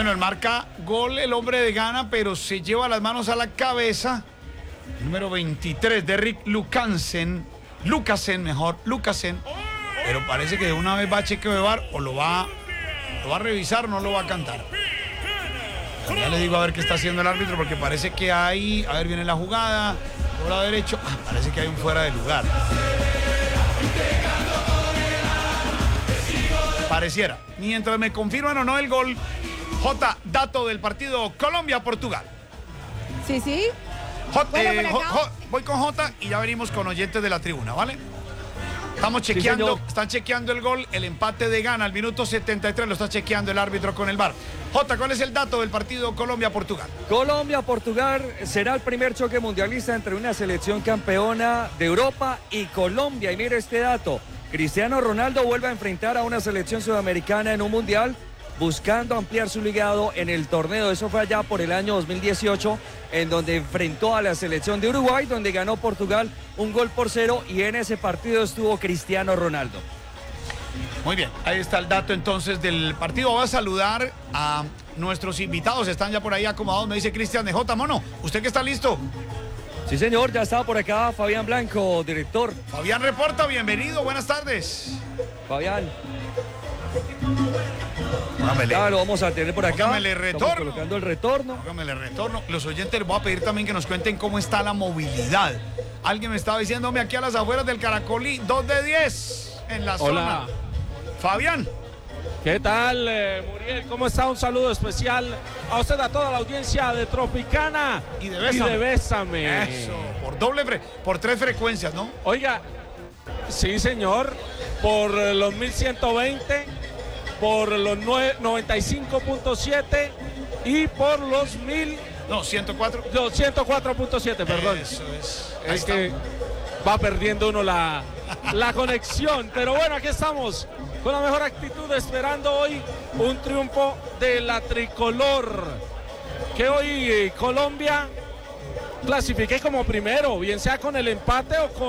Bueno, él marca gol el hombre de Ghana, pero se lleva las manos a la cabeza. Número 23, Derrick Lucasen. Pero parece que de una vez va a chequeo de VAR o lo va a revisar, no lo va a cantar. Ya le digo a ver qué está haciendo el árbitro porque parece que hay, a ver, viene la jugada, por lado derecho, parece que hay un fuera de lugar. Pareciera. Mientras me confirman o no el gol, dato del partido Colombia-Portugal. Sí. Voy con J y ya venimos con oyentes de la tribuna, ¿vale? Están chequeando el gol, el empate de Ghana al minuto 73, lo está chequeando el árbitro con el VAR. J, ¿cuál es el dato del partido Colombia-Portugal? Colombia-Portugal será el primer choque mundialista entre una selección campeona de Europa y Colombia. Y mire este dato, Cristiano Ronaldo vuelve a enfrentar a una selección sudamericana en un mundial, buscando ampliar su legado en el torneo. Eso fue allá por el año 2018, en donde enfrentó a la selección de Uruguay, donde ganó Portugal 1-0, y en ese partido estuvo Cristiano Ronaldo. Muy bien, ahí está el dato entonces del partido. Voy a saludar a nuestros invitados, están ya por ahí acomodados, me dice Cristian de J. Mono, ¿usted que está listo? Sí, señor, ya está por acá Fabián Blanco, director. Fabián reporta, bienvenido, buenas tardes. Fabián. Claro, vamos a tener por acá. Póngamele retorno. Estamos colocando el retorno. Póngamele retorno. Los oyentes les voy a pedir también que nos cuenten cómo está la movilidad. Alguien me estaba diciéndome aquí a las afueras del Caracolí, 2 de 10 en la zona. Fabián. ¿Qué tal, Muriel? ¿Cómo está? Un saludo especial a usted, a toda la audiencia de Tropicana y de Bésame. Eso, por 3 frecuencias, ¿no? Oiga, sí, señor, por los 1120, por los 95.7 y por los 104. Los 104.7, perdón. Eso es. Es que va perdiendo uno la conexión, pero bueno, aquí estamos con la mejor actitud, esperando hoy un triunfo de la tricolor, que hoy Colombia clasifique como primero, bien sea con el empate o con